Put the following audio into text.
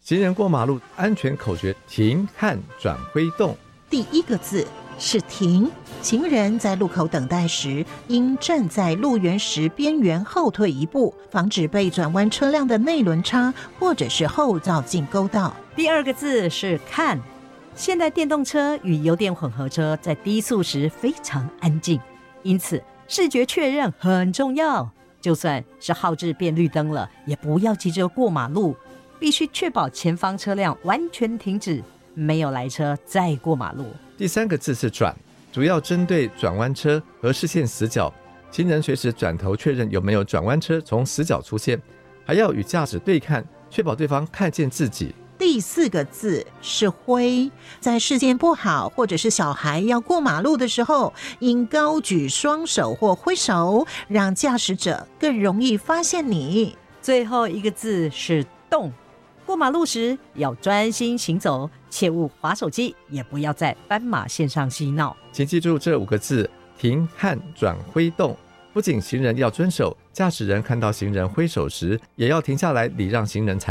行人过马路安全口诀：停、看、转、挥、动。 第一个字是停，行人在路口等待时，应站在路缘石边缘后退一步，防止被转弯车辆的内轮差或者是后照镜勾到。 第二个字是看，现代电动车与油电混合车在低速时非常安静，因此视觉确认很重要。就算是号志变绿灯了，也不要急着过马路，必须确保前方车辆完全停止，没有来车再过马路。 第三个字是转，主要针对转弯车和视线死角，行人随时转头确认有没有转弯车从死角出现，还要与驾驶对看，确保对方看见自己。 第四个字是挥，在视线不好或者是小孩要过马路的时候，应高举双手或挥手，让驾驶者更容易发现你。 最后一个字是动，过马路时要专心行走，切勿滑手机，也不要在斑马线上嬉闹。 请记住这5个字：停、看、转、挥、动。不仅行人要遵守，驾驶人看到行人挥手时，也要停下来礼让行人才